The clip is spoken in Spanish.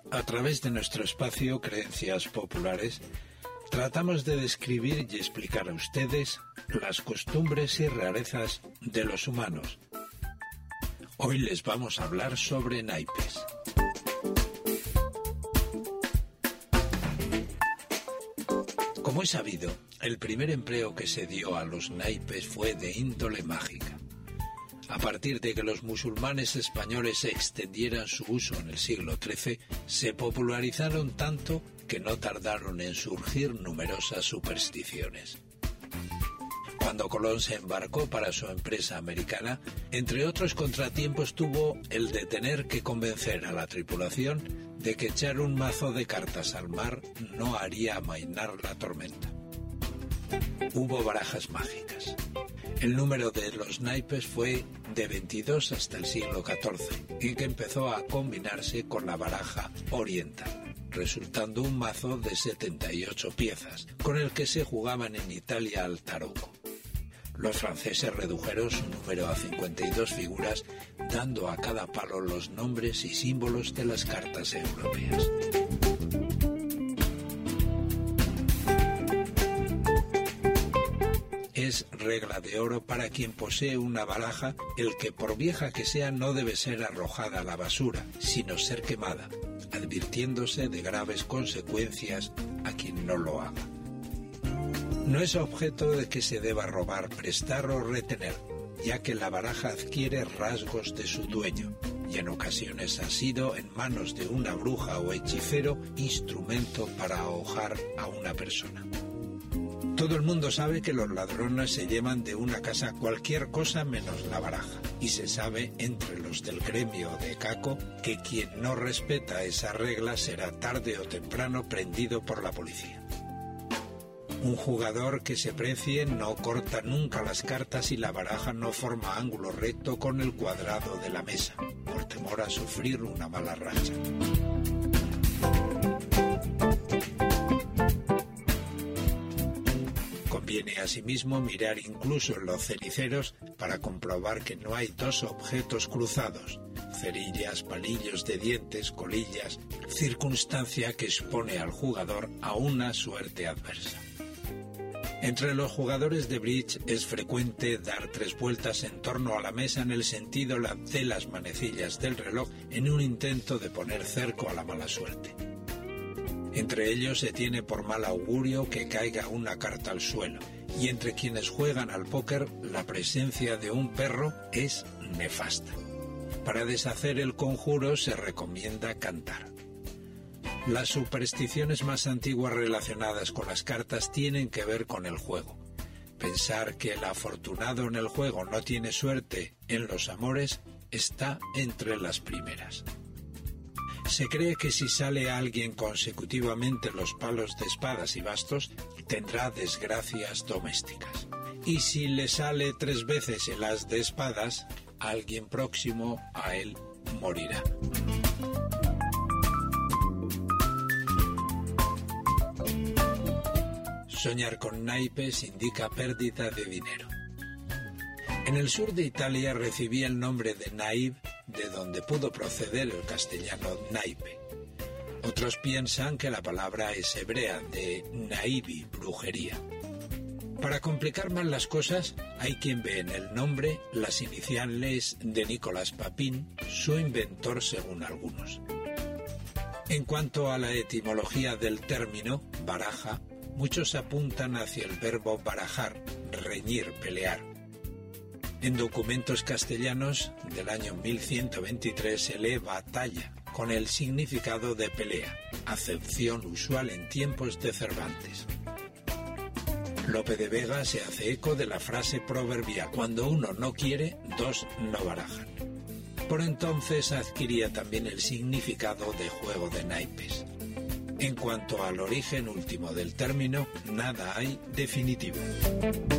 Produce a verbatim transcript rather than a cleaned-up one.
A través de nuestro espacio Creencias Populares, tratamos de describir y explicar a ustedes las costumbres y rarezas de los humanos. Hoy les vamos a hablar sobre naipes. Como es sabido, el primer empleo que se dio a los naipes fue de índole mágica. A partir de que los musulmanes españoles extendieran su uso en el siglo trece, se popularizaron tanto que no tardaron en surgir numerosas supersticiones. Cuando Colón se embarcó para su empresa americana, entre otros contratiempos tuvo el de tener que convencer a la tripulación de que echar un mazo de cartas al mar no haría amainar la tormenta. Hubo barajas mágicas. El número de los naipes fue de veintidós hasta el siglo catorce, en que empezó a combinarse con la baraja oriental, resultando un mazo de setenta y ocho piezas, con el que se jugaban en Italia al taroco. Los franceses redujeron su número a cincuenta y dos figuras, dando a cada palo los nombres y símbolos de las cartas europeas. Es regla de oro para quien posee una baraja el que, por vieja que sea, no debe ser arrojada a la basura, sino ser quemada, advirtiéndose de graves consecuencias a quien no lo haga. No es objeto de que se deba robar, prestar o retener, ya que la baraja adquiere rasgos de su dueño, y en ocasiones ha sido, en manos de una bruja o hechicero, instrumento para ahogar a una persona. Todo el mundo sabe que los ladrones se llevan de una casa cualquier cosa menos la baraja, y se sabe entre los del gremio de Caco que quien no respeta esa regla será tarde o temprano prendido por la policía. Un jugador que se precie no corta nunca las cartas y la baraja no forma ángulo recto con el cuadrado de la mesa, por temor a sufrir una mala racha. Conviene asimismo mirar incluso en los ceniceros para comprobar que no hay dos objetos cruzados, cerillas, palillos de dientes, colillas, circunstancia que expone al jugador a una suerte adversa. Entre los jugadores de bridge es frecuente dar tres vueltas en torno a la mesa en el sentido de las manecillas del reloj en un intento de poner cerco a la mala suerte. Entre ellos se tiene por mal augurio que caiga una carta al suelo, y entre quienes juegan al póker la presencia de un perro es nefasta. Para deshacer el conjuro se recomienda cantar. Las supersticiones más antiguas relacionadas con las cartas tienen que ver con el juego. Pensar que el afortunado en el juego no tiene suerte en los amores está entre las primeras. Se cree que si sale alguien consecutivamente los palos de espadas y bastos, tendrá desgracias domésticas. Y si le sale tres veces el as de espadas, alguien próximo a él morirá. Soñar con naipes indica pérdida de dinero. En el sur de Italia recibía el nombre de naib, de donde pudo proceder el castellano naipe. Otros piensan que la palabra es hebrea, de naibi, brujería. Para complicar más las cosas, hay quien ve en el nombre las iniciales de Nicolás Papin, su inventor según algunos. En cuanto a la etimología del término, baraja, muchos apuntan hacia el verbo barajar, reñir, pelear. En documentos castellanos del año mil ciento veintitrés se lee batalla, con el significado de pelea, acepción usual en tiempos de Cervantes. Lope de Vega se hace eco de la frase proverbial: cuando uno no quiere, dos no barajan. Por entonces adquiría también el significado de juego de naipes. En cuanto al origen último del término, nada hay definitivo.